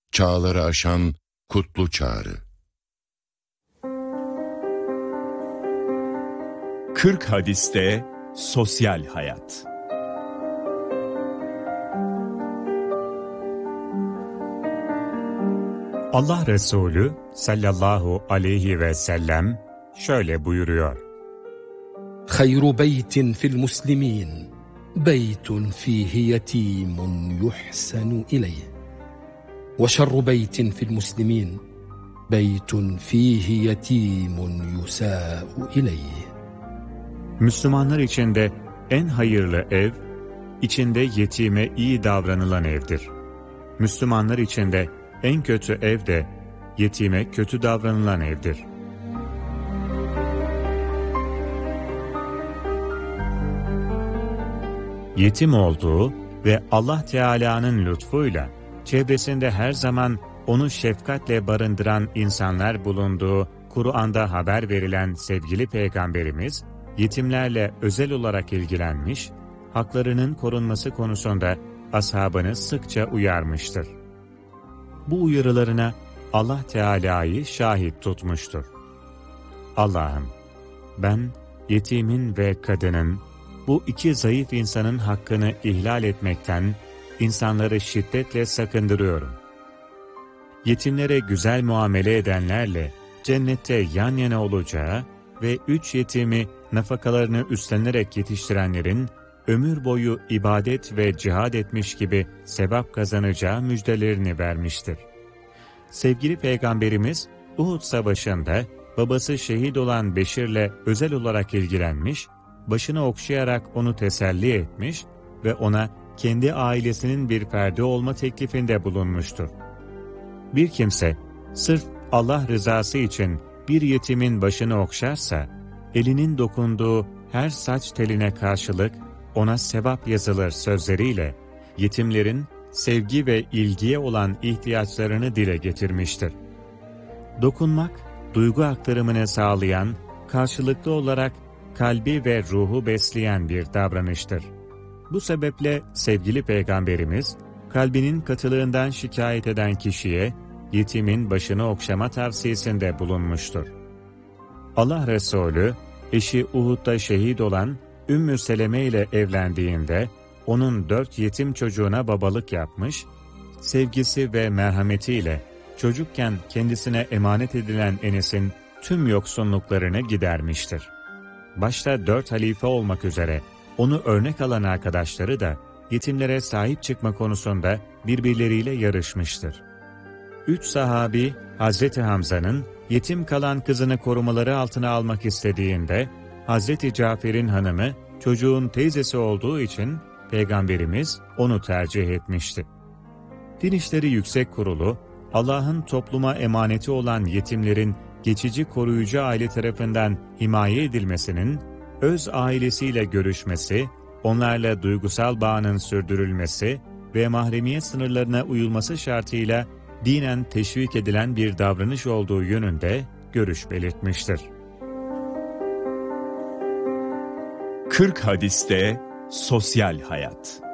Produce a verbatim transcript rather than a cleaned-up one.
çağları aşan kutlu çağrı. kırk hadiste sosyal hayat. Allah Resulü sallallahu aleyhi ve sellem şöyle buyuruyor: Hayru beytin fil muslimin, beytun fihi yetimun yuhsanu ileyh. Ve şerru beytin fil muslimin, beytun fihi yetimun yusâ'u ileyh. Müslümanlar içinde en hayırlı ev, içinde yetime iyi davranılan evdir. Müslümanlar içinde en kötü ev de yetime kötü davranılan evdir. Yetim olduğu ve Allah Teala'nın lütfuyla çevresinde her zaman onu şefkatle barındıran insanlar bulunduğu Kur'an'da haber verilen sevgili Peygamberimiz, yetimlerle özel olarak ilgilenmiş, haklarının korunması konusunda ashabını sıkça uyarmıştır. Bu uyarılarına Allah Teala'yı şahit tutmuştur. Allah'ım, ben yetimin ve kadının, bu iki zayıf insanın hakkını ihlal etmekten insanları şiddetle sakındırıyorum. Yetimlere güzel muamele edenlerle cennette yan yana olacağı ve üç yetimi nafakalarını üstlenerek yetiştirenlerin ömür boyu ibadet ve cihad etmiş gibi sevap kazanacağı müjdelerini vermiştir. Sevgili Peygamberimiz Uhud Savaşı'nda babası şehit olan Beşir'le özel olarak ilgilenmiş, başını okşayarak onu teselli etmiş ve ona kendi ailesinin bir ferdi olma teklifinde bulunmuştur. Bir kimse sırf Allah rızası için bir yetimin başını okşarsa, elinin dokunduğu her saç teline karşılık ona sevap yazılır sözleriyle yetimlerin sevgi ve ilgiye olan ihtiyaçlarını dile getirmiştir. Dokunmak, duygu aktarımını sağlayan, karşılıklı olarak kalbi ve ruhu besleyen bir davranıştır. Bu sebeple sevgili Peygamberimiz, kalbinin katılığından şikayet eden kişiye yetimin başını okşama tavsiyesinde bulunmuştur. Allah Resulü, eşi Uhud'da şehit olan Ümmü Seleme ile evlendiğinde, onun dört yetim çocuğuna babalık yapmış, sevgisi ve merhametiyle çocukken kendisine emanet edilen Enes'in tüm yoksunluklarını gidermiştir. Başta dört halife olmak üzere onu örnek alan arkadaşları da yetimlere sahip çıkma konusunda birbirleriyle yarışmıştır. Üç sahabi Hazreti Hamza'nın yetim kalan kızını korumaları altına almak istediğinde Hazreti Cafer'in hanımı çocuğun teyzesi olduğu için Peygamberimiz onu tercih etmişti. Din İşleri Yüksek Kurulu, Allah'ın topluma emaneti olan yetimlerin geçici koruyucu aile tarafından himaye edilmesinin, öz ailesiyle görüşmesi, onlarla duygusal bağının sürdürülmesi ve mahremiyet sınırlarına uyulması şartıyla dinen teşvik edilen bir davranış olduğu yönünde görüş belirtmiştir. kırk hadiste sosyal hayat.